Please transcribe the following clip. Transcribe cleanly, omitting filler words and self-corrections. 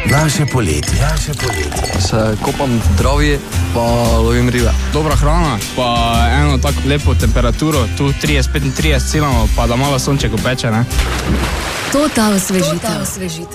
Naše poletje. Se kopam v travi, pa lovim ribe. Dobra hrana, pa eno tako lepo temperaturo, tu 30-35 cilamo, pa da malo sonček opeče, ne? Total osvežitev.